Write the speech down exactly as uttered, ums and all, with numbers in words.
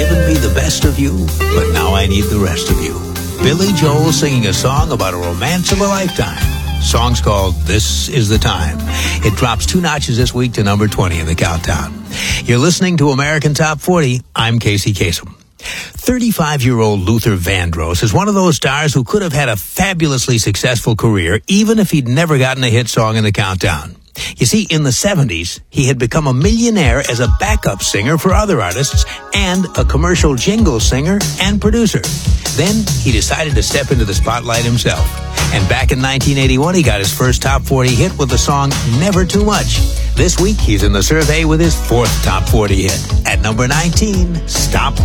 given me the best of you, but now I need the rest of you. Billy Joel singing a song about a romance of a lifetime. Song's called This Is the Time. It drops two notches this week to number twenty in the countdown. You're listening to American Top forty. I'm Casey Kasem. thirty-five-year-old Luther Vandross is one of those stars who could have had a fabulously successful career even if he'd never gotten a hit song in the countdown. You see, in the seventies, he had become a millionaire as a backup singer for other artists and a commercial jingle singer and producer. Then he decided to step into the spotlight himself. And back in nineteen eighty-one, he got his first top forty hit with the song Never Too Much. This week, he's in the survey with his fourth top forty hit. At number nineteen, Stop